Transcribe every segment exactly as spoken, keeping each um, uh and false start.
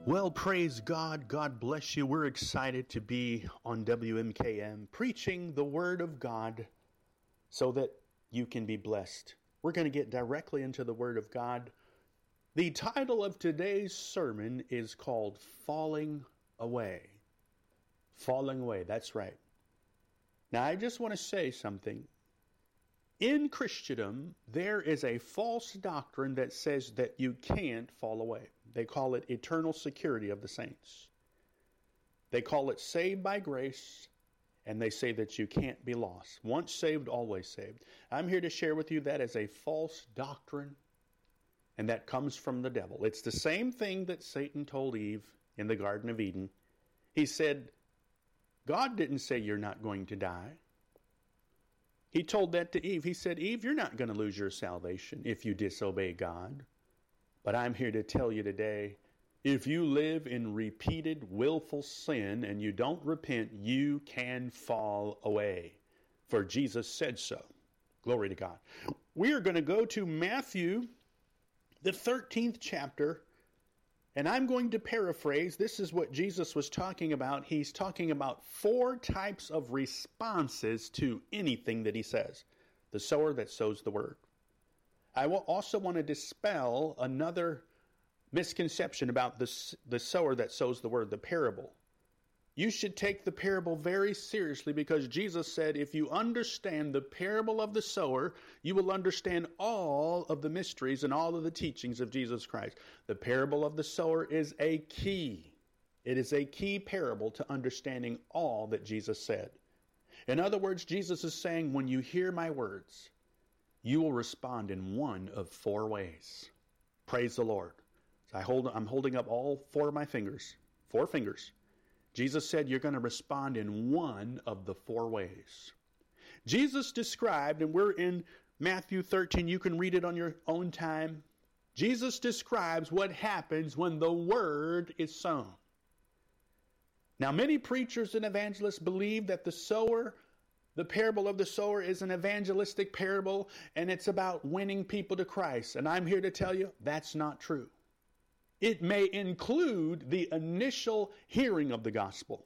Well, praise God. God bless you. We're excited to be on W M K M preaching the Word of God so that you can be blessed. We're going to get directly into the Word of God. The title of today's sermon is called Falling Away. Falling Away, that's right. Now, I just want to say something. In Christendom, there is a false doctrine that says that you can't fall away. They call it eternal security of the saints. They call it saved by grace, and they say that you can't be lost. Once saved, always saved. I'm here to share with you that is a false doctrine, and that comes from the devil. It's the same thing that Satan told Eve in the Garden of Eden. He said, God didn't say you're not going to die. He told that to Eve. He said, Eve, you're not going to lose your salvation if you disobey God. But I'm here to tell you today, if you live in repeated willful sin and you don't repent, you can fall away. For Jesus said so. Glory to God. We are going to go to Matthew, the thirteenth chapter. And I'm going to paraphrase. This is what Jesus was talking about. He's talking about four types of responses to anything that he says. The sower that sows the word. I will also want to dispel another misconception about the, the sower that sows the word, the parable. You should take the parable very seriously because Jesus said if you understand the parable of the sower, you will understand all of the mysteries and all of the teachings of Jesus Christ. The parable of the sower is a key. It is a key parable to understanding all that Jesus said. In other words, Jesus is saying when you hear my words, you will respond in one of four ways. Praise the Lord. So I hold, I'm holding up all four of my fingers, four fingers. Jesus said you're going to respond in one of the four ways. Jesus described, and we're in Matthew thirteen, you can read it on your own time. Jesus describes what happens when the word is sown. Now, many preachers and evangelists believe that the sower, the parable of the sower is an evangelistic parable, and it's about winning people to Christ. And I'm here to tell you that's not true. It may include the initial hearing of the gospel,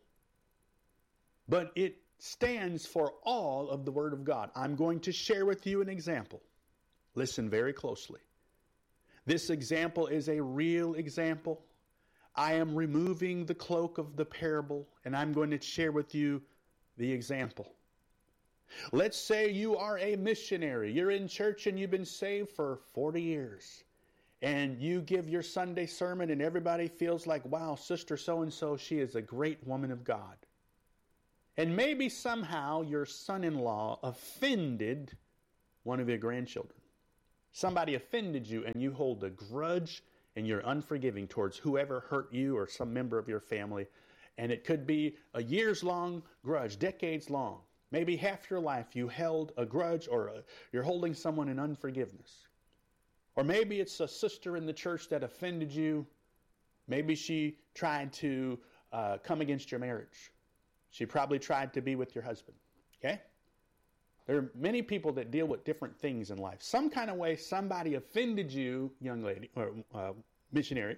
but it stands for all of the Word of God. I'm going to share with you an example. Listen very closely. This example is a real example. I am removing the cloak of the parable, and I'm going to share with you the example. Let's say you are a missionary. You're in church and you've been saved for forty years. And you give your Sunday sermon and everybody feels like, wow, Sister so-and-so, she is a great woman of God. And maybe somehow your son-in-law offended one of your grandchildren. Somebody offended you and you hold a grudge and you're unforgiving towards whoever hurt you or some member of your family. And it could be a years-long grudge, decades long. Maybe half your life you held a grudge or a, you're holding someone in unforgiveness. Or maybe it's a sister in the church that offended you. Maybe she tried to uh, come against your marriage. She probably tried to be with your husband. Okay? There are many people that deal with different things in life. Some kind of way somebody offended you, young lady, or uh, missionary,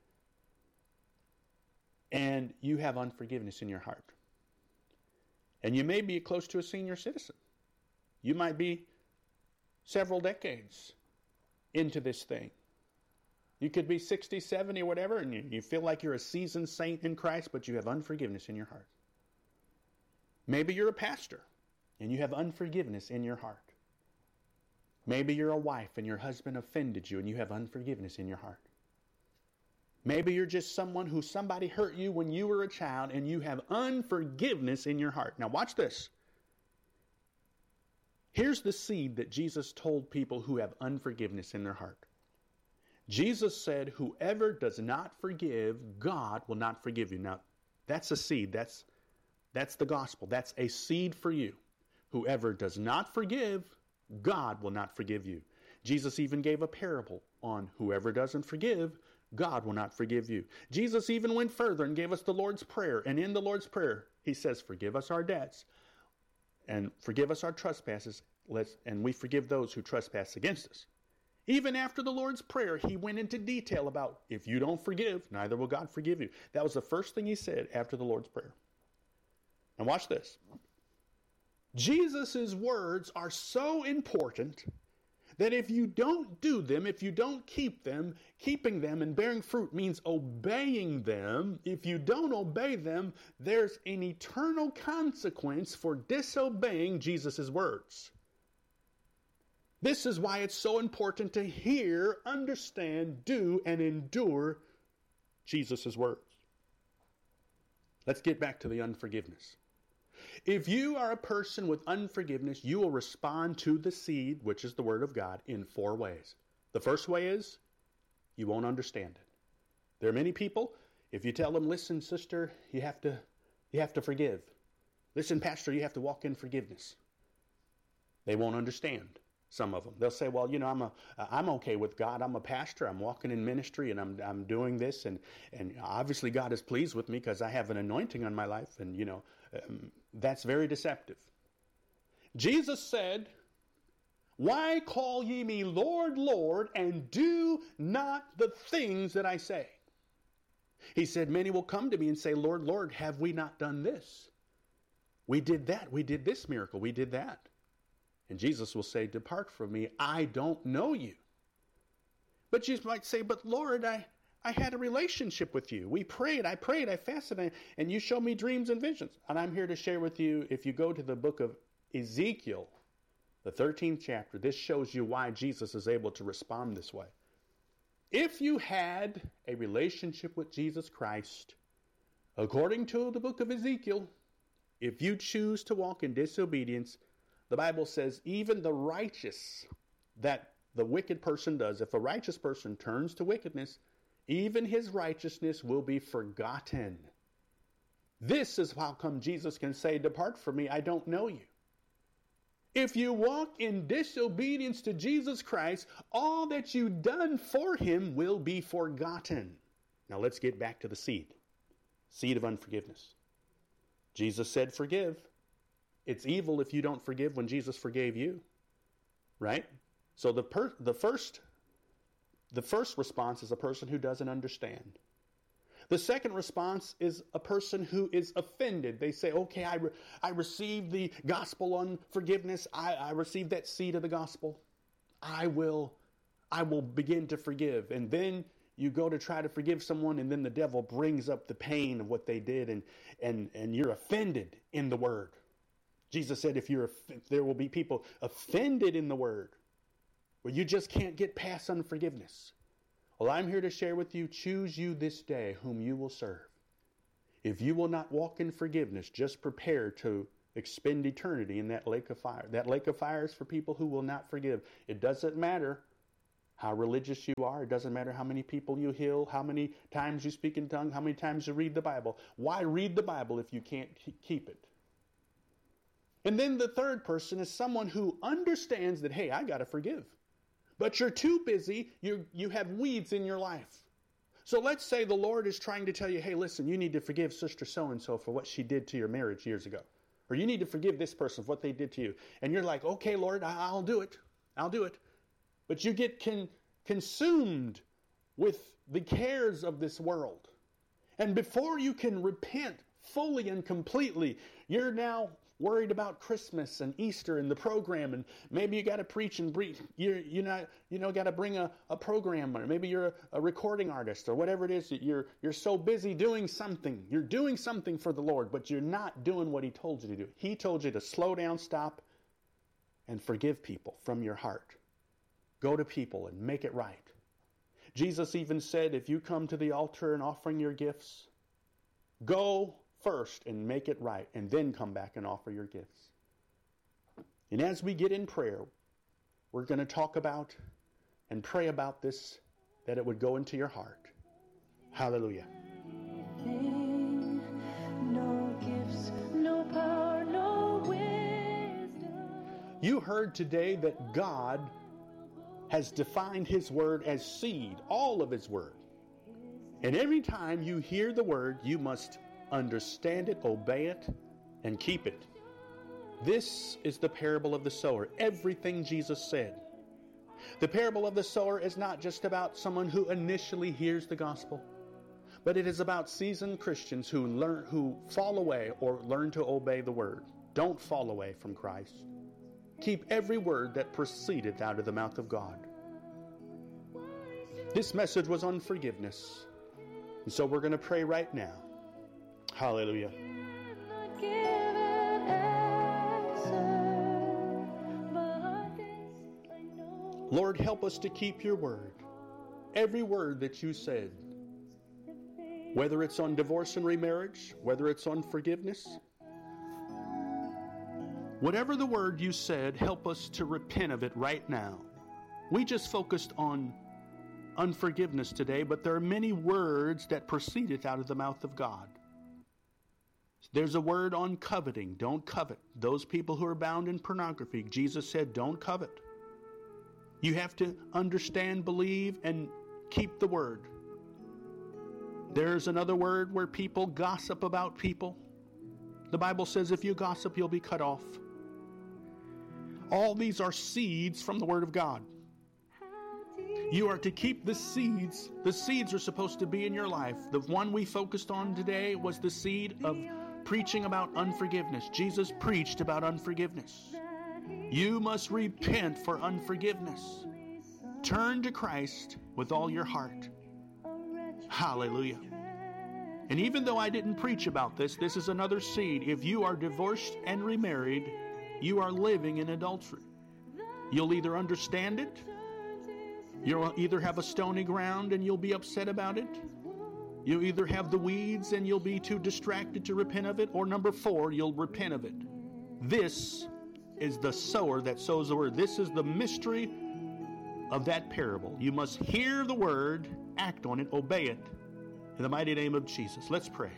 and you have unforgiveness in your heart. And you may be close to a senior citizen. You might be several decades into this thing. You could be sixty, seventy, or whatever, and you, you feel like you're a seasoned saint in Christ, but you have unforgiveness in your heart. Maybe you're a pastor, and you have unforgiveness in your heart. Maybe you're a wife, and your husband offended you, and you have unforgiveness in your heart. Maybe you're just someone who somebody hurt you when you were a child, and you have unforgiveness in your heart. Now watch this. Here's the seed that Jesus told people who have unforgiveness in their heart. Jesus said, whoever does not forgive, God will not forgive you. Now, that's a seed. That's, that's the gospel. That's a seed for you. Whoever does not forgive, God will not forgive you. Jesus even gave a parable on whoever doesn't forgive, God will not forgive you. Jesus even went further and gave us the Lord's Prayer. And in the Lord's Prayer, he says, forgive us our debts. And forgive us our trespasses, let's, and we forgive those who trespass against us. Even after the Lord's Prayer, he went into detail about, if you don't forgive, neither will God forgive you. That was the first thing he said after the Lord's Prayer. And watch this. Jesus' words are so important that if you don't do them, if you don't keep them, keeping them and bearing fruit means obeying them. If you don't obey them, there's an eternal consequence for disobeying Jesus' words. This is why it's so important to hear, understand, do, and endure Jesus' words. Let's get back to the unforgiveness. If you are a person with unforgiveness, you will respond to the seed, which is the word of God, in four ways. The first way is you won't understand it. There are many people, if you tell them, listen, sister, you have to, you have to forgive. Listen, pastor, you have to walk in forgiveness. They won't understand. Some of them. They'll say, well, you know, I'm a, I'm okay with God. I'm a pastor. I'm walking in ministry and I'm, I'm doing this. And, and obviously God is pleased with me because I have an anointing on my life. And, you know, um, that's very deceptive. Jesus said, why call ye me Lord, Lord, and do not the things that I say? He said, many will come to me and say, Lord, Lord, have we not done this? We did that. We did this miracle. We did that. And Jesus will say, depart from me, I don't know you. But Jesus might say, but Lord, I, I had a relationship with you. We prayed, I prayed, I fasted, and you showed me dreams and visions. And I'm here to share with you, if you go to the book of Ezekiel, the thirteenth chapter, this shows you why Jesus is able to respond this way. If you had a relationship with Jesus Christ, according to the book of Ezekiel, if you choose to walk in disobedience, the Bible says even the righteous that the wicked person does, if a righteous person turns to wickedness, even his righteousness will be forgotten. This is how come Jesus can say, depart from me, I don't know you. If you walk in disobedience to Jesus Christ, all that you've done for him will be forgotten. Now let's get back to the seed. Seed of unforgiveness. Jesus said, forgive. It's evil if you don't forgive when Jesus forgave you, right? So the per- the first the first response is a person who doesn't understand. The second response is a person who is offended. They say, okay, I, re- I received the gospel on forgiveness. I, I received that seed of the gospel. I will, I will begin to forgive. And then you go to try to forgive someone, and then the devil brings up the pain of what they did, and and and you're offended in the word. Jesus said if you're if there will be people offended in the word, where you just can't get past unforgiveness. Well, I'm here to share with you, choose you this day whom you will serve. If you will not walk in forgiveness, just prepare to expend eternity in that lake of fire. That lake of fire is for people who will not forgive. It doesn't matter how religious you are. It doesn't matter how many people you heal, how many times you speak in tongues, how many times you read the Bible. Why read the Bible if you can't keep it? And then the third person is someone who understands that, hey, I got to forgive. But you're too busy. You, you have weeds in your life. So let's say the Lord is trying to tell you, hey, listen, you need to forgive Sister So-and-so for what she did to your marriage years ago. Or you need to forgive this person for what they did to you. And you're like, okay, Lord, I'll do it. I'll do it. But you get con- consumed with the cares of this world. And before you can repent fully and completely, you're now worried about Christmas and Easter and the program, and maybe you got to preach and breathe. You you know you know got to bring a, a program, or maybe you're a, a recording artist or whatever it is. You're you're so busy doing something. You're doing something for the Lord, but you're not doing what He told you to do. He told you to slow down, stop, and forgive people from your heart. Go to people and make it right. Jesus even said, if you come to the altar and offering your gifts, go first and make it right, and then come back and offer your gifts. And as we get in prayer, we're going to talk about and pray about this, that it would go into your heart. Hallelujah. No gifts, no power, no wisdom. You heard today that God has defined His word as seed, all of His word. And every time you hear the word, you must understand it, obey it, and keep it. This is the parable of the sower. Everything Jesus said. The parable of the sower is not just about someone who initially hears the gospel, but it is about seasoned Christians who learn, who fall away or learn to obey the word. Don't fall away from Christ. Keep every word that proceedeth out of the mouth of God. This message was on forgiveness. And so we're going to pray right now. Hallelujah. Lord, help us to keep your word. Every word that you said. Whether it's on divorce and remarriage, whether it's on forgiveness. Whatever the word you said, help us to repent of it right now. We just focused on unforgiveness today, but there are many words that proceedeth out of the mouth of God. There's a word on coveting. Don't covet. Those people who are bound in pornography, Jesus said, don't covet. You have to understand, believe, and keep the word. There's another word where people gossip about people. The Bible says if you gossip, you'll be cut off. All these are seeds from the Word of God. You are to keep the seeds. The seeds are supposed to be in your life. The one we focused on today was the seed of preaching about unforgiveness. Jesus preached about unforgiveness. You must repent for unforgiveness. Turn to Christ with all your heart. Hallelujah. And even though I didn't preach about this, this is another seed. If you are divorced and remarried, you are living in adultery. You'll either understand it, you'll either have a stony ground and you'll be upset about it, you'll either have the weeds and you'll be too distracted to repent of it, or number four, you'll repent of it. This is the sower that sows the word. This is the mystery of that parable. You must hear the word, act on it, obey it, in the mighty name of Jesus. Let's pray.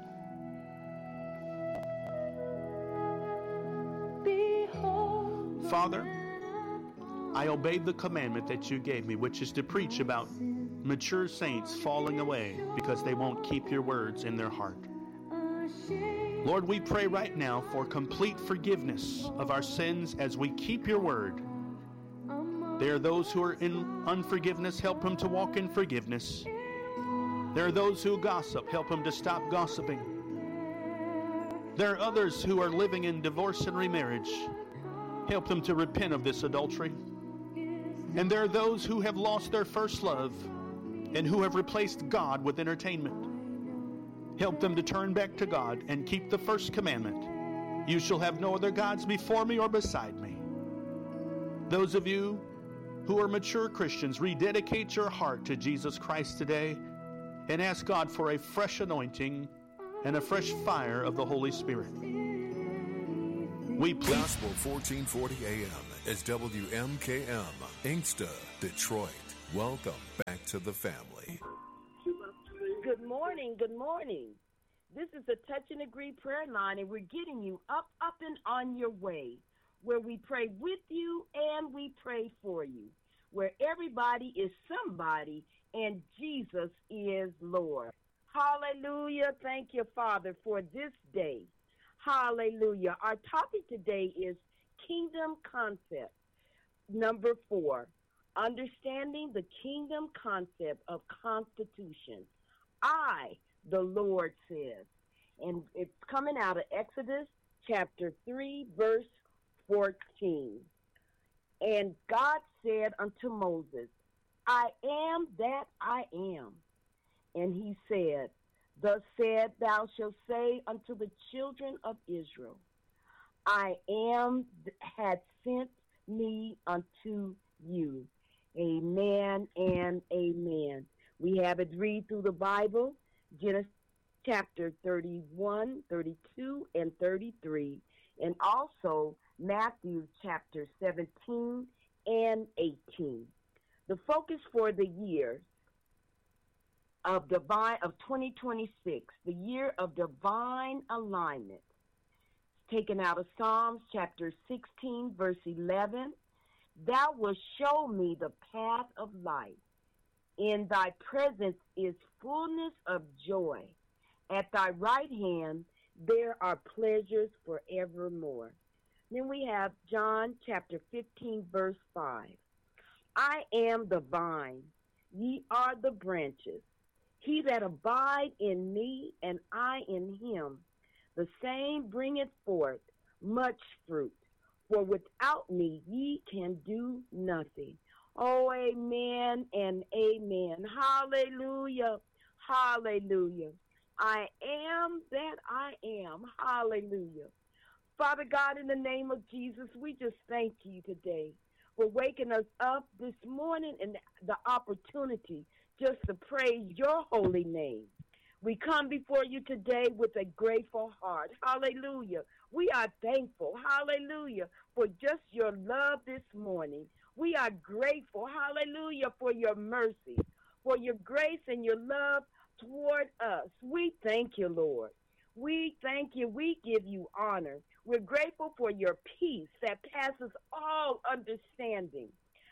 Father, I obeyed the commandment that you gave me, which is to preach about mature saints falling away because they won't keep your words in their heart. Lord, we pray right now for complete forgiveness of our sins as we keep your word. There are those who are in unforgiveness, help them to walk in forgiveness. There are those who gossip, help them to stop gossiping. There are others who are living in divorce and remarriage. Help them to repent of this adultery. And there are those who have lost their first love and who have replaced God with entertainment. Help them to turn back to God and keep the first commandment. You shall have no other gods before me or beside me. Those of you who are mature Christians, rededicate your heart to Jesus Christ today and ask God for a fresh anointing and a fresh fire of the Holy Spirit. We please. Gospel fourteen forty A M is W M K M, Inkster, Detroit. Welcome back to the family. Good morning, good morning. This is the Touch and Agree prayer line, and we're getting you up, up and on your way, where we pray with you and we pray for you, where everybody is somebody and Jesus is Lord. Hallelujah. Thank you, Father, for this day. Hallelujah. Our topic today is Kingdom Concept. Number four, understanding the kingdom concept of constitution. I, the Lord says. And it's coming out of Exodus chapter three, verse fourteen. And God said unto Moses, I am that I am. And he said, Thus said thou shalt say unto the children of Israel, I am had sent me unto you. Amen and amen. We have it read through the Bible, Genesis chapter thirty-one, thirty-two, and thirty-three, and also Matthew chapter seventeen and eighteen. The focus for the year of divine of twenty twenty-six, the year of divine alignment, taken out of Psalms chapter sixteen, verse eleven. Thou wilt show me the path of life. In thy presence is fullness of joy. At thy right hand there are pleasures forevermore. Then we have John chapter fifteen, verse five. I am the vine, ye are the branches. He that abide in me, and I in him, the same bringeth forth much fruit. For without me ye can do nothing. Oh, amen and amen. Hallelujah. Hallelujah. I am that I am. Hallelujah. Father God, in the name of Jesus, we just thank you today for waking us up this morning and the opportunity just to praise your holy name. We come before you today with a grateful heart. Hallelujah. We are thankful. Hallelujah. For just your love this morning. We are grateful. Hallelujah. For your mercy, for your grace and your love toward us. We thank you, Lord. We thank you. We give you honor. We're grateful for your peace that passes all understanding.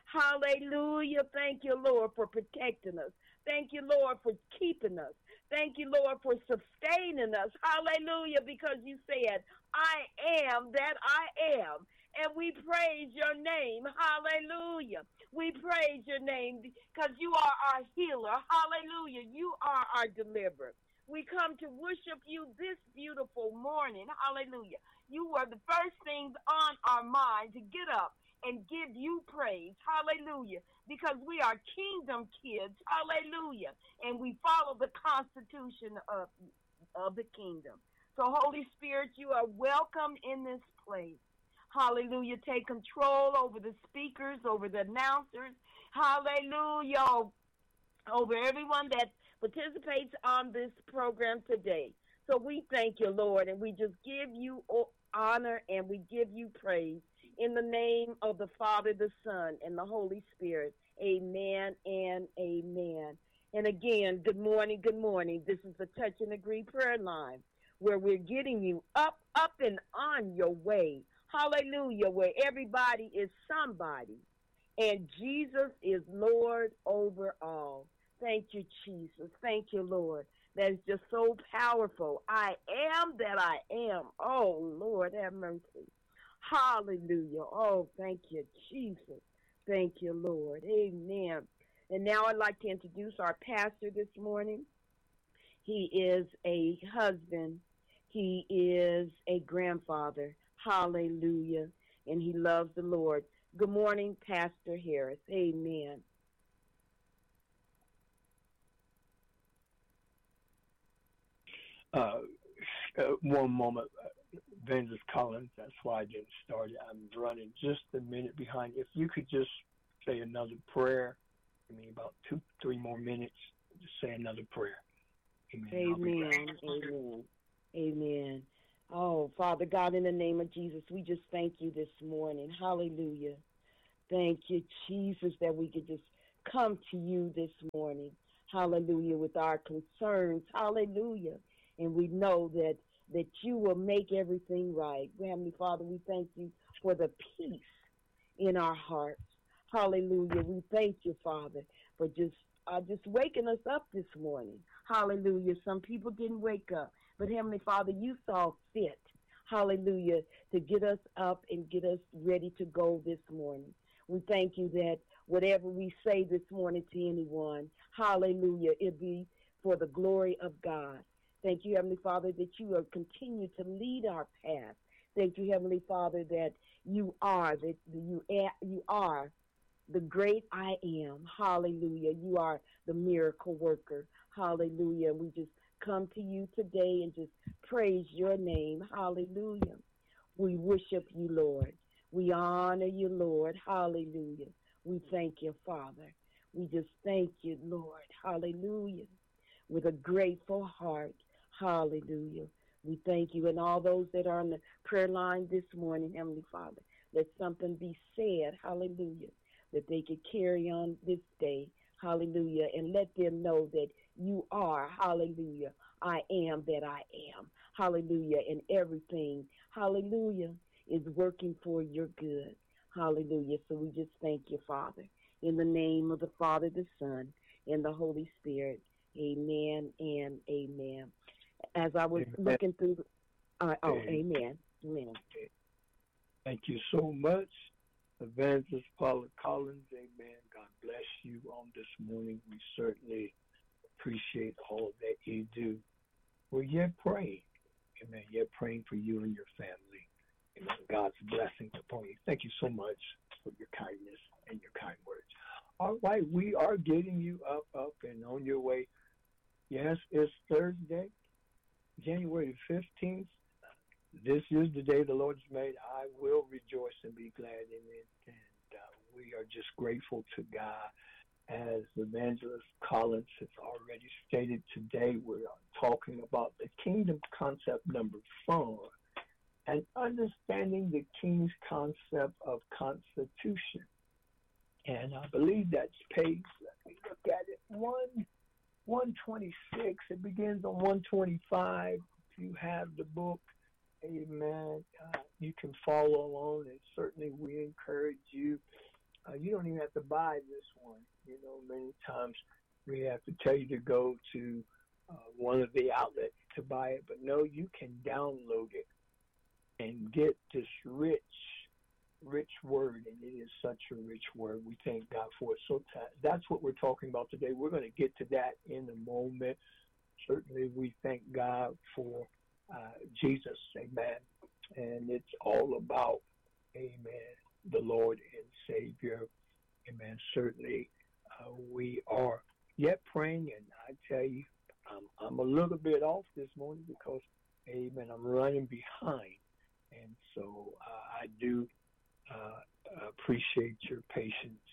Hallelujah. Thank you, Lord, for protecting us. Thank you, Lord, for keeping us. Thank you, Lord, for sustaining us. Hallelujah, because you said, I am that I am. And we praise your name. Hallelujah. We praise your name because you are our healer. Hallelujah. You are our deliverer. We come to worship you this beautiful morning. Hallelujah. You were the first things on our mind to get up and give you praise. Hallelujah. Because we are kingdom kids. Hallelujah. And we follow the constitution of, of the kingdom. So, Holy Spirit, you are welcome in this place. Hallelujah. Take control over the speakers, over the announcers. Hallelujah. Over everyone that participates on this program today. So we thank you, Lord, and we just give you honor and we give you praise in the name of the Father, the Son, and the Holy Spirit. Amen and amen. And again, good morning, good morning. This is the Touch and Agree prayer line where we're getting you up, up and on your way. Hallelujah, where everybody is somebody. And Jesus is Lord over all. Thank you, Jesus. Thank you, Lord. That is just so powerful. I am that I am. Oh, Lord, have mercy. Hallelujah. Oh, thank you, Jesus. Thank you, Lord. Amen. And now I'd like to introduce our pastor this morning. He is a husband. He is a grandfather. Hallelujah. And he loves the Lord. Good morning, Pastor Harris. Amen. Uh, uh, one moment, uh, Evangelist Collins, that's why I didn't start it. I'm running just a minute behind. If you could just say another prayer, I mean, about two, three more minutes, just say another prayer. Amen. Amen. Amen. Amen. Oh, Father God, in the name of Jesus, we just thank you this morning. Hallelujah. Thank you, Jesus, that we could just come to you this morning. Hallelujah, with our concerns. Hallelujah. And we know that, that you will make everything right. Heavenly Father, we thank you for the peace in our hearts. Hallelujah. We thank you, Father, for just uh, just waking us up this morning. Hallelujah. Some people didn't wake up, but Heavenly Father, you saw fit, hallelujah, to get us up and get us ready to go this morning. We thank you that whatever we say this morning to anyone, hallelujah, it be for the glory of God. Thank you, Heavenly Father, that you are continue to lead our path. Thank you, Heavenly Father, that you are that you you are the great I am. Hallelujah. You are the miracle worker. Hallelujah. We just come to you today and just praise your name. Hallelujah. We worship you, Lord. We honor you, Lord. Hallelujah. We thank you, Father. We just thank you, Lord. Hallelujah. With a grateful heart. Hallelujah. We thank you. And all those that are on the prayer line this morning, Heavenly Father, let something be said. Hallelujah. That they could carry on this day. Hallelujah. And let them know that you are, hallelujah, I am that I am. Hallelujah. And everything, hallelujah, is working for your good. Hallelujah. So we just thank you, Father. In the name of the Father, the Son, and the Holy Spirit. Amen and amen. As I was Amen. looking through, uh, oh, Amen. amen. Amen. Thank you so much, Evangelist Paula Collins. Amen. God bless you on this morning. We certainly appreciate all that you do. We're yet praying. Amen. Yet praying for you and your family. Amen. God's blessings upon you. Thank you so much for your kindness and your kind words. All right, we are getting you up, up, and on your way. Yes, it's Thursday, January fifteenth. This is the day the Lord has made. I will rejoice and be glad in it. And uh, we are just grateful to God. As Evangelist Collins has already stated today, we are talking about the kingdom concept number four and understanding the king's concept of constitution. And I believe that's page, let me look at it, one, one twenty-six. It begins on one twenty-five. If you have the book, amen, uh, you can follow along, and certainly we encourage you. Uh, you don't even have to buy this one. You know, many times we have to tell you to go to uh, one of the outlets to buy it, but no, you can download it and get this rich, rich word, and it is such a rich word. We thank God for it. So t- that's what we're talking about today. We're going to get to that in a moment. Certainly, we thank God for uh, Jesus, amen, and it's all about, amen, the Lord and Savior, amen. Certainly, uh, we are yet praying, and I tell you, I'm, I'm a little bit off this morning because, amen, I'm running behind, and so uh, I do uh, appreciate your patience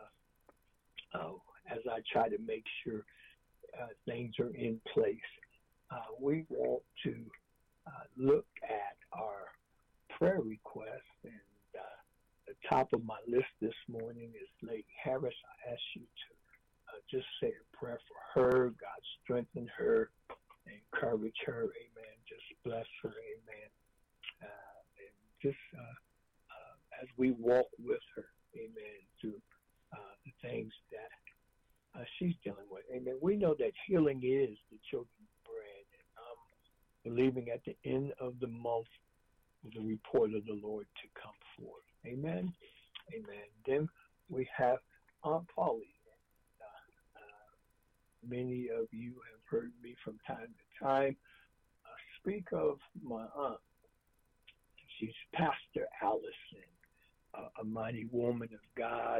uh, uh, as I try to make sure uh, things are in place. Uh, we want to uh, look at our prayer requests, and uh, the top of my list this morning is Lady Harris. I ask you to uh, just say a prayer for her. God strengthen her, encourage her, amen. Just bless her, amen. Uh, and just uh, uh, as we walk with her, amen, through uh, the things that uh, she's dealing with, amen. We know that healing is the children's bread, and I'm believing at the end of the month the report of the Lord to come forth. Amen. Amen. Then we have Aunt Polly. Uh, uh, many of you have heard me from time to time uh, speak of my aunt. She's Pastor Allison, uh, a mighty woman of God.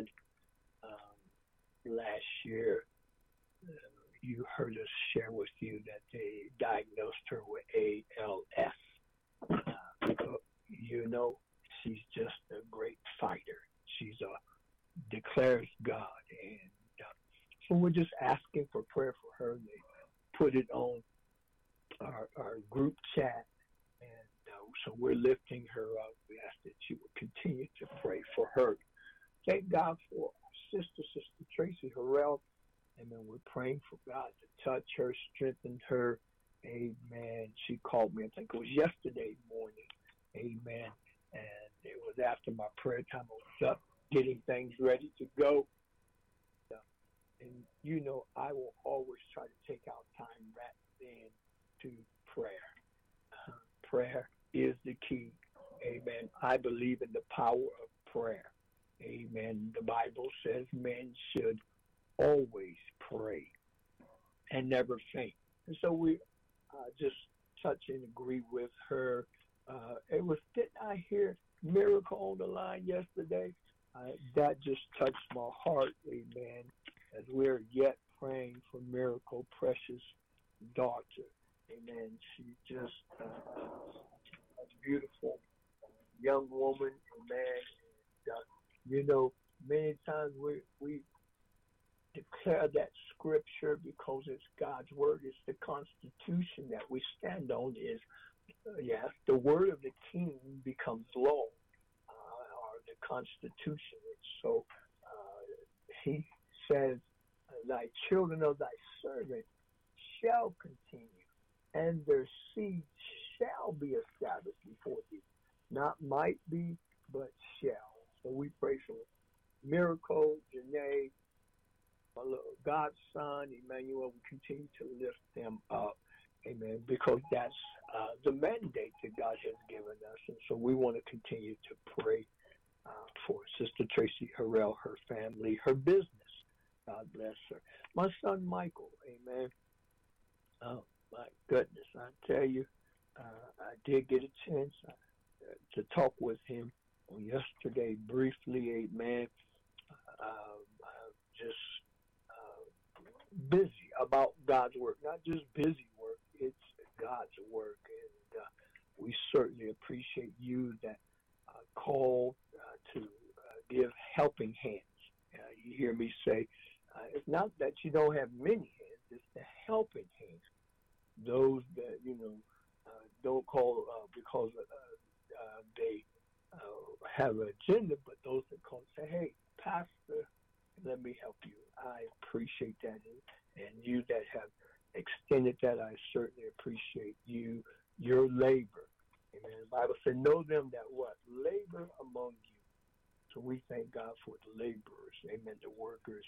Um, last year, uh, you heard us share with you that they diagnosed her with A L S. Uh, you know, she's just a great fighter. She's a declares God, and uh, so we're just asking for prayer for her. They put it on our, our group chat, and uh, so we're lifting her up. We ask that you will continue to pray for her. Thank God for our sister, Sister Tracy Harrell, and then we're praying for God to touch her, strengthen her. Amen. She called me, I think it was yesterday morning. Amen. And it was after my prayer time. I was up getting things ready to go. And you know, I will always try to take out time right then to prayer. Uh, prayer is the key. Amen. I believe in the power of prayer. Amen. The Bible says men should always pray and never faint. And so we uh, just touch and agree with her. Uh, it was, didn't I hear Miracle on the line yesterday? Uh, that just touched my heart, amen, as we're yet praying for Miracle, precious daughter. Amen. She's just uh, a beautiful young woman, amen. And, uh, you know, many times we, we declare that scripture because it's God's word. It's the Constitution that we stand on is, uh, yes, the word of the king becomes law, uh, or the Constitution. And so uh, he says, thy children of thy servant shall continue, and their seed shall be established before thee. Not might be, but shall. So we pray for Miracle, Janae, my little godson, Emmanuel. We continue to lift them up, amen, because that's uh, the mandate that God has given us. And so we want to continue to pray uh, for Sister Tracy Harrell, her family, her business. God bless her. My son Michael, amen. Oh, my goodness. I tell you, uh, I did get a chance uh, to talk with him on yesterday briefly, amen. Uh, uh, just uh, busy about God's work, not just busy work, it's God's work. And uh, we certainly appreciate you that uh, called uh, to uh, give helping hands. Uh, you hear me say, uh, it's not that you don't have many hands, it's the helping hands. Those that, you know, uh, don't call uh, because uh, uh, they uh, have an agenda, but those that call and say, hey, Pastor, let me help you. I appreciate that. And, and you that have extended that, I certainly appreciate you, your labor. Amen. The Bible said, know them that what? Labor among you. So we thank God for the laborers, amen, the workers.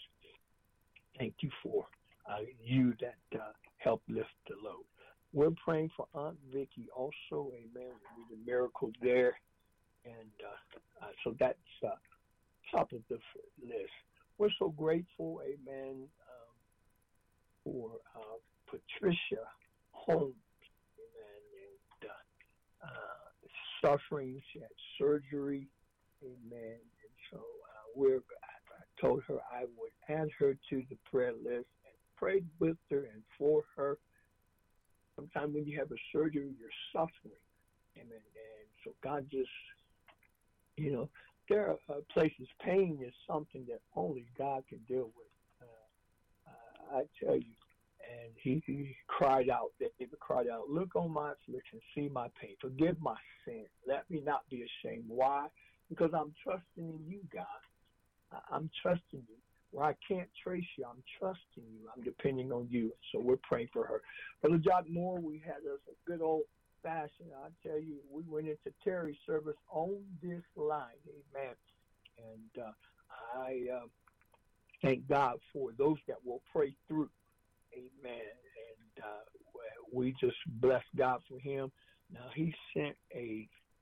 Thank you for uh, you that uh, help lift the load. We're praying for Aunt Vicky also, amen. We need a miracle there. And uh, uh, so that's uh, top of the list. We're so grateful, amen, um, for uh, Patricia Holmes, amen, and uh, uh, suffering. She had surgery, amen. And so uh, we're, I, I told her I would add her to the prayer list and pray with her and for her. Sometimes when you have a surgery, you're suffering, amen. And so God just, you know, there are uh, places, pain is something that only God can deal with. Uh, uh, I tell you, and he, he cried out, David cried out, look on my affliction, see my pain, forgive my sin, let me not be ashamed. Why? Because I'm trusting in you, God. I, I'm trusting you. Where I can't trace you, I'm trusting you. I'm depending on you. So we're praying for her. Brother Jock Moore, we had us a good old fashion. I tell you, we went into Terry service on this line, amen. And uh, I uh, thank God for those that will pray through, amen. And uh, we just bless God for him. Now, he sent a,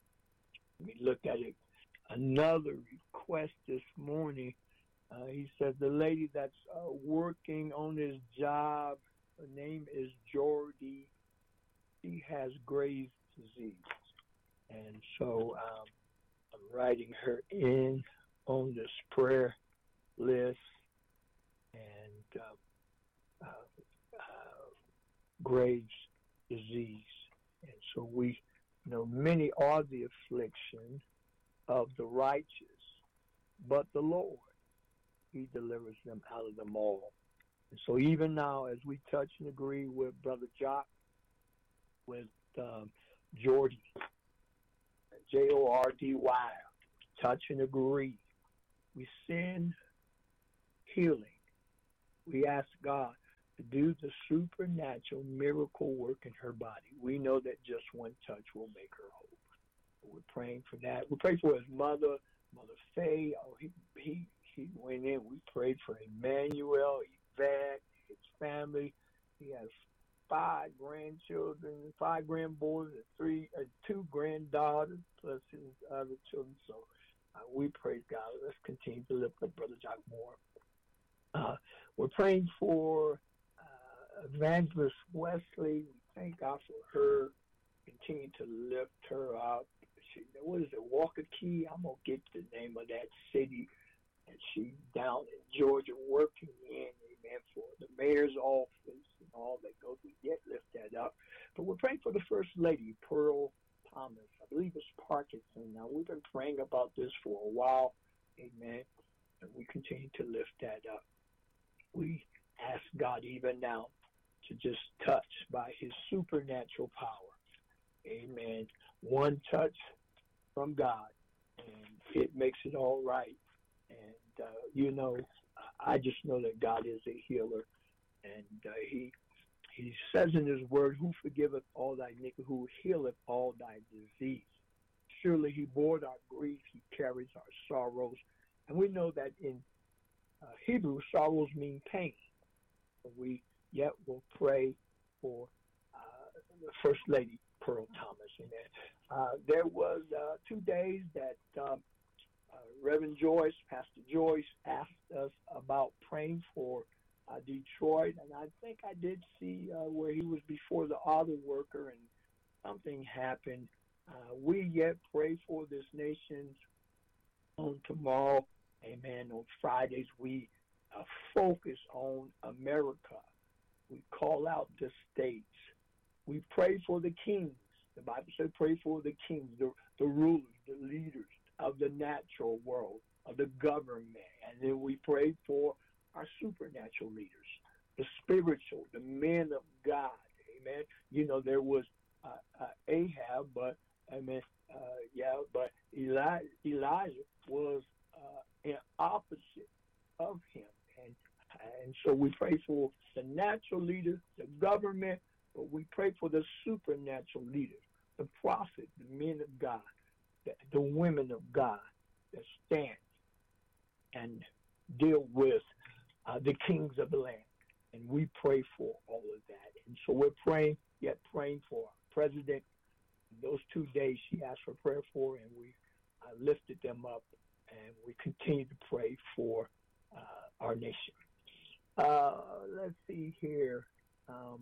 let me look at it, another request this morning. Uh, he said the lady that's uh, working on his job, her name is Jordy. She has Graves' disease. And so um, I'm writing her in on this prayer list. And uh, uh, uh, Graves' disease. And so we you know many are the affliction of the righteous, but the Lord, he delivers them out of them all. And so even now, as we touch and agree with Brother Jock, with um, Jordy, J O R D Y, touch and agree, we send healing. We ask God to do the supernatural miracle work in her body. We know that just one touch will make her whole. We're praying for that. We pray for his mother, Mother Faye. Oh, he, he, he went in. We prayed for Emmanuel, Yvette, his family. He has five grandchildren, five grandboys, and three, uh, two granddaughters, plus his other children. So uh, we praise God. Let's continue to lift up Brother Jock Moore. Uh, we're praying for uh, Evangelist Wesley. We thank God for her. Continue to lift her up. She, what is it, Waukee? I'm going to get the name of that city. And she's down in Georgia working in, amen, for the mayor's office and all that goes. We yet lift that up. But we're praying for the First Lady, Pearl Thomas. I believe it's Parkinson. Now, we've been praying about this for a while, amen, and we continue to lift that up. We ask God even now to just touch by his supernatural power, amen. One touch from God, and it makes it all right. And, uh, you know, I just know that God is a healer. And uh, he he says in his word, who forgiveth all thy iniquity, who healeth all thy disease. Surely he bore our grief, he carries our sorrows. And we know that in uh, Hebrew, sorrows mean pain. So we yet will pray for uh, the First Lady, Pearl Thomas. Amen. Uh, there was uh, two days that um, Reverend Joyce, Pastor Joyce, asked us about praying for uh, Detroit, and I think I did see uh, where he was before the auto worker, and something happened. Uh, we yet pray for this nation on tomorrow. Amen. On Fridays, we uh, focus on America. We call out the states. We pray for the kings. The Bible says pray for the kings, the, the rulers, the leaders of the natural world, of the government. And then we pray for our supernatural leaders, the spiritual, the men of God. Amen. You know, there was uh, uh, Ahab, but, I mean, uh, yeah, but Eli- Elijah was uh, an opposite of him. And, and so we pray for the natural leaders, the government, but we pray for the supernatural leaders, the prophets, the men of God, the, the women of God that stand and deal with uh, the kings of the land. And we pray for all of that. And so we're praying, yet praying for our president. Those two days she asked for prayer for, and we uh, lifted them up, and we continue to pray for uh, our nation. Uh, let's see here. Um,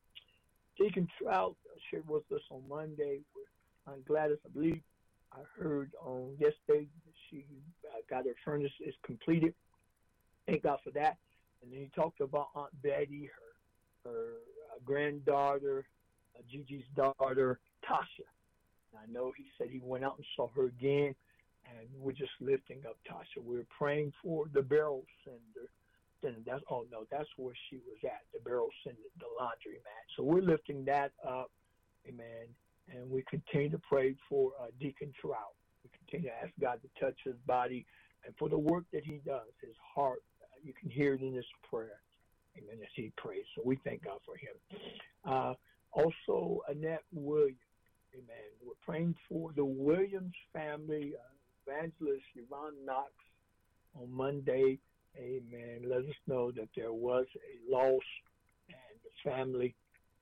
Deacon Trout shared with us on Monday with Aunt Gladys. I believe I heard on yesterday that she uh, got her furnace is completed. Thank God for that. And then he talked about Aunt Betty, her her uh, granddaughter, uh, Gigi's daughter, Tasha. And I know he said he went out and saw her again, and we're just lifting up Tasha. We're praying for the barrel sender. Then that's oh no, that's where she was at, the barrel sender, the laundry mat. So we're lifting that up, amen. And we continue to pray for uh, Deacon Trout. We continue to ask God to touch his body and for the work that he does, his heart. Uh, you can hear it in his prayer, amen, as he prays. So we thank God for him. Uh, also, Annette Williams, amen. We're praying for the Williams family, uh, evangelist Yvonne Knox on Monday. Amen. Let us know that there was a loss, and the family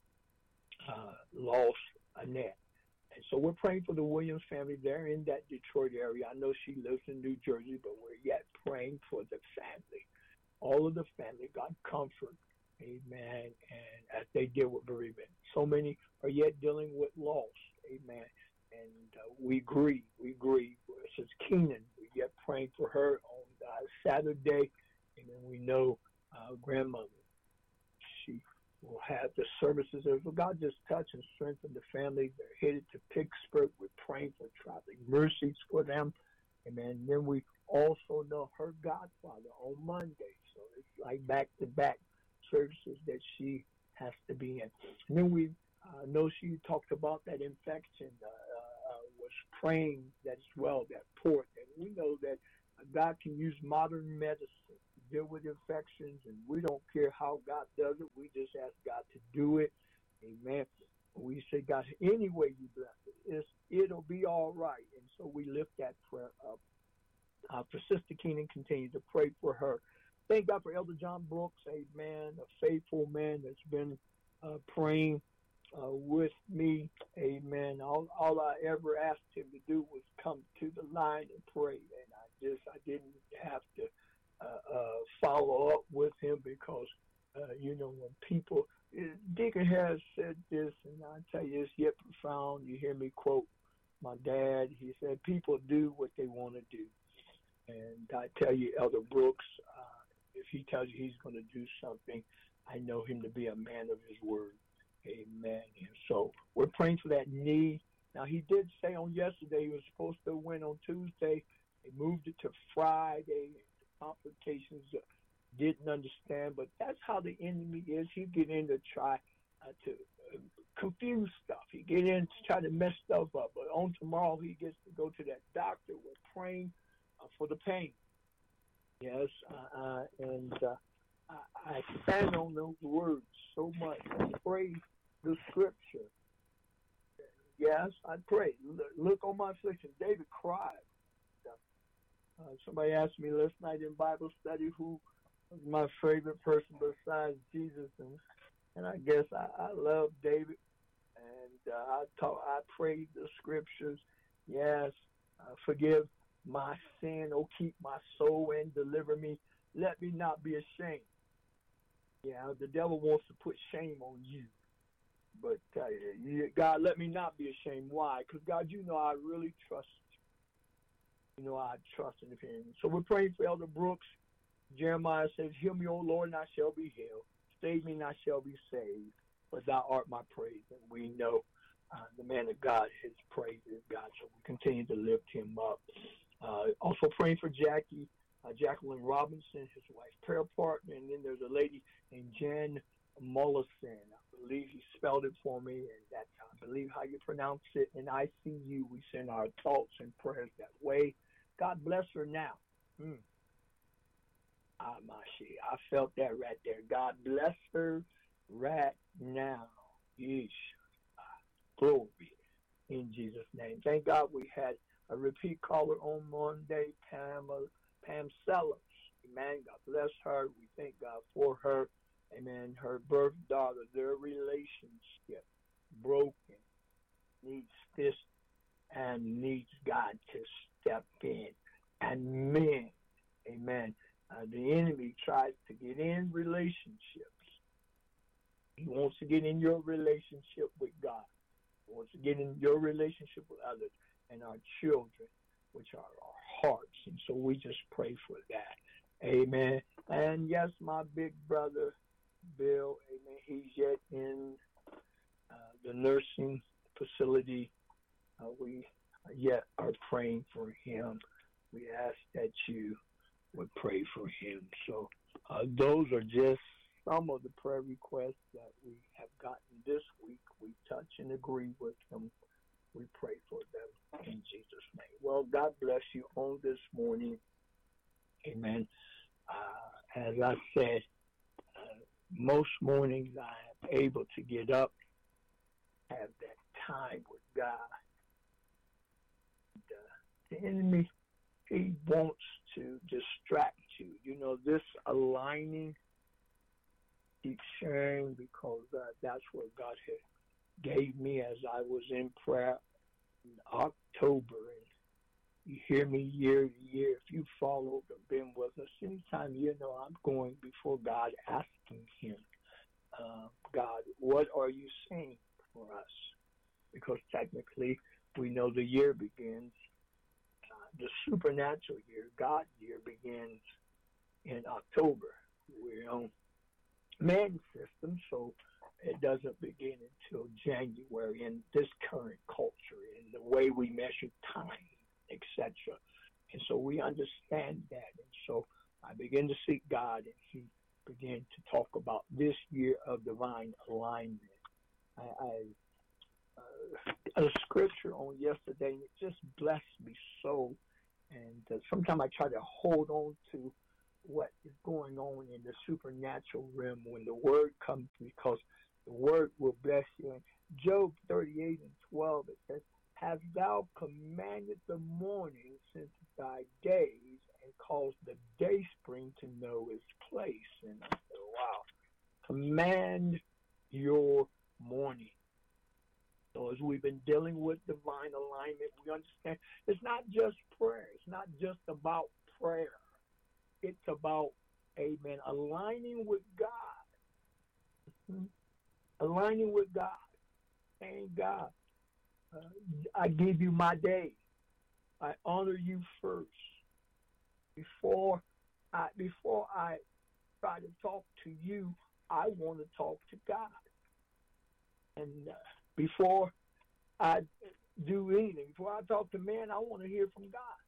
uh, lost Annette. And so we're praying for the Williams family. They're in that Detroit area. I know she lives in New Jersey, but we're yet praying for the family. All of the family, God comfort. Amen. And as they deal with bereavement. So many are yet dealing with loss. Amen. And uh, we grieve. We grieve. This is Keenan. We're yet praying for her on uh, Saturday. And then we know uh, grandmother, she will have the services. So God just touch and strengthen the family. They're headed to Pittsburgh. We're praying for traveling mercies for them. Amen. And then we also know her godfather on Monday. So it's like back-to-back services that she has to be in. And then we uh, know she talked about that infection, uh, uh, was praying that as well, that port. And we know that God can use modern medicine to deal with infections, and we don't care how God does it. We just ask God to do it. Amen. We say, God, any way you bless it, it's, it'll be all right. And so we lift that prayer up. Uh, for Sister Keenan, continue to pray for her. Thank God for Elder John Brooks, amen, a faithful man that's been uh, praying uh, with me, amen. All, all I ever asked him to do was come to the line and pray, and I just, I didn't have to uh, uh, follow up with him because, uh, you know, when people, Deacon has said this, and I tell you, it's yet profound. You hear me quote my dad. He said, people do what they want to do. And I tell you, Elder Brooks, uh, if he tells you he's going to do something, I know him to be a man of his word. Amen. And so we're praying for that knee. Now, he did say on yesterday he was supposed to win on Tuesday. They moved it to Friday. Complications, uh, didn't understand. But that's how the enemy is. He get in to try uh, to uh, confuse stuff. He get in to try to mess stuff up. But on tomorrow, he gets to go to that doctor. We're praying uh, for the pain. Yes, uh, uh, and uh, I, I stand on those words so much. I pray the scripture. Yes, I pray. Look, look on my affliction. David cried. Uh, somebody asked me last night in Bible study who was my favorite person besides Jesus, and, and I guess I, I love David. And uh, I talk, I prayed the scriptures. Yes, uh, forgive my sin. Oh, keep my soul and deliver me. Let me not be ashamed. Yeah, the devil wants to put shame on you. But uh, you, God, let me not be ashamed. Why? Because, God, you know I really trust you. You know I trust in him. So we're praying for Elder Brooks. Jeremiah says, heal me, O Lord, and I shall be healed. Save me, and I shall be saved. For thou art my praise. And we know uh, the man of God, his praise is God. So we continue to lift him up. Uh, also praying for Jackie, uh, Jacqueline Robinson, his wife, prayer partner. And then there's a lady named Jen Mollison. I believe he spelled it for me, and that's, I believe, how you pronounce it. And I see you. We send our thoughts and prayers that way. God bless her now. Mm. Ah, Mashi, I felt that right there. God bless her right now. Yeesh. Glory in Jesus' name. Thank God we had a repeat caller on Monday, Pam, Pam Sellers. Amen. God bless her. We thank God for her. Amen. Her birth daughter, their relationship broken, needs this and needs God to step in and mend. Amen. Uh, the enemy tries to get in relationships. He wants to get in your relationship with God. He wants to get in your relationship with others and our children, which are our hearts. And so we just pray for that. Amen. And yes, my big brother, Bill, amen, he's yet in uh, the nursing facility. Uh, we yet are praying for him. We ask that you would pray for him. So uh, those are just some of the prayer requests that we have gotten this week. We touch and agree with them. We pray for them in Jesus' name. Well, God bless you on this morning. Amen. Uh, as I said, uh, most mornings I am able to get up, have that time with God. And, uh, the enemy, he wants to distract you. You know, this aligning, keep sharing, because uh, that's what God had gave me as I was in prayer in October. And you hear me year to year. If you followed or been with us, anytime you know I'm going before God asking him, uh, God, what are you saying for us? Because technically we know the year begins. The supernatural year, God year, begins in October. We're on man system, so it doesn't begin until January in this current culture, in the way we measure time, et cetera. And so we understand that. And so I begin to seek God, and he began to talk about this year of divine alignment. I, I Uh, a scripture on yesterday, and it just blessed me so. And uh, sometimes I try to hold on to what is going on in the supernatural realm when the word comes, because the word will bless you. In Job thirty-eight and twelve, it says, "Hast thou commanded the morning since thy days, and caused the day spring to know its place?" And I said, wow, command your morning. So as we've been dealing with divine alignment, we understand it's not just prayer. It's not just about prayer. It's about, amen, aligning with God. Mm-hmm. Aligning with God. Saying, God, uh, I give you my day. I honor you first. Before I, before I try to talk to you, I want to talk to God. And uh, before I do anything, before I talk to man, I want to hear from God.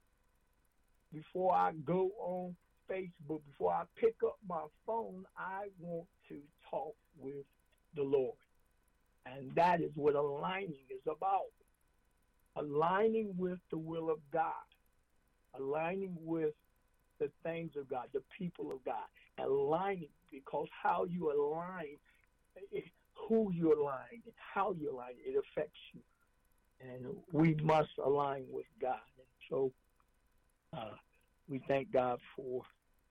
Before I go on Facebook, before I pick up my phone, I want to talk with the Lord. And that is what aligning is about. Aligning with the will of God. Aligning with the things of God, the people of God. Aligning, because how you align, it, who you align and how you align, it affects you. And we must align with God. And so uh, we thank God for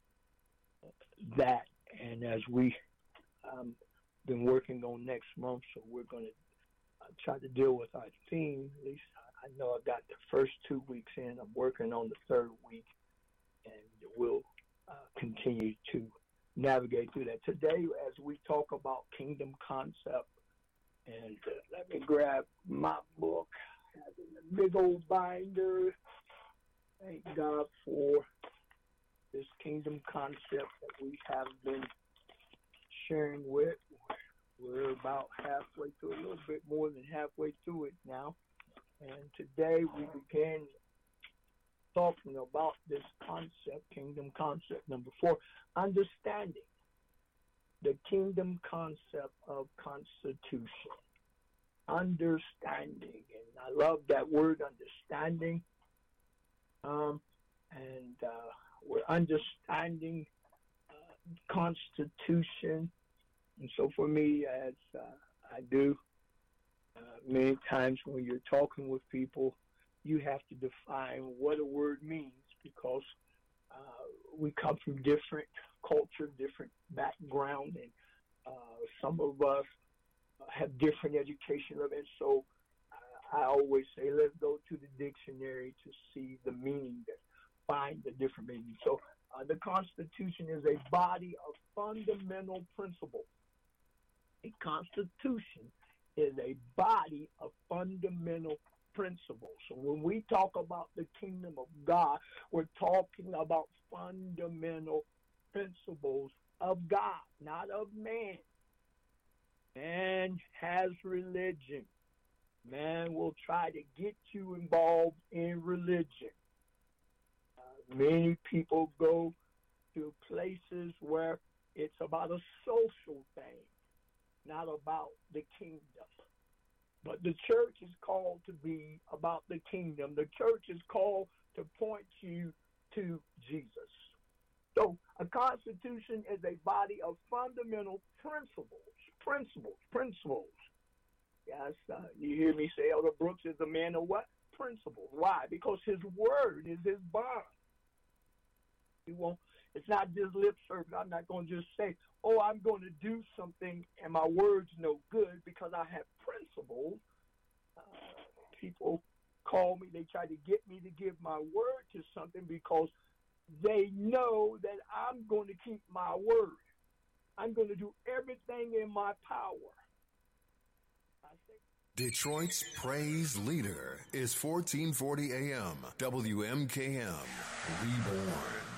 that. And as we um, been working on next month, so we're going to uh, try to deal with our theme, at least I know I got the first two weeks in. I'm working on the third week, and we'll uh, continue to navigate through that. Today, as we talk about kingdom concept, and uh, let me grab my book, a big old binder. Thank God for this kingdom concept that we have been sharing with. We're about halfway through, a little bit more than halfway through it now. And today we begin talking about this concept, kingdom concept number four, understanding the kingdom concept of constitution. Understanding, and I love that word, understanding. Um, and uh, we're understanding uh, constitution. And so for me, as uh, I do uh, many times when you're talking with people, you have to define what a word means, because uh, we come from different culture, different background, and uh, some of us have different education levels. And so uh, I always say, let's go to the dictionary to see the meaning, that find the different meanings. So uh, the Constitution is a body of fundamental principles. A constitution is a body of fundamental principles. So when we talk about the kingdom of God, we're talking about fundamental principles of God, not of man. Man has religion. Man will try to get you involved in religion. Uh, many people go to places where it's about a social thing, not about the kingdom. But the church is called to be about the kingdom. The church is called to point you to Jesus. So a constitution is a body of fundamental principles, principles, principles. Yes, uh, you hear me say Elder Brooks is a man of what? Principles. Why? Because his word is his bond. He won't. It's not just lip service. I'm not going to just say, oh, I'm going to do something and my word's no good because I have principles. Uh, people call me. They try to get me to give my word to something because they know that I'm going to keep my word. I'm going to do everything in my power. Detroit's praise leader is fourteen forty A M, W M K M, Reborn.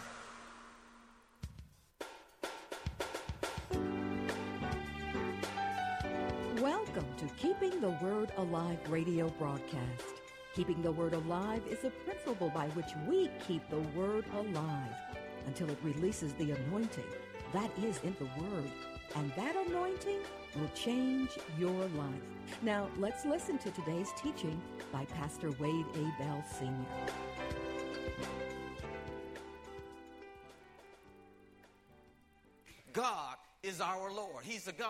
Welcome to Keeping the Word Alive radio broadcast. Keeping the Word alive is a principle by which we keep the Word alive until it releases the anointing that is in the Word. And that anointing will change your life. Now, let's listen to today's teaching by Pastor Wade A. Bell, Senior God is our Lord. He's the God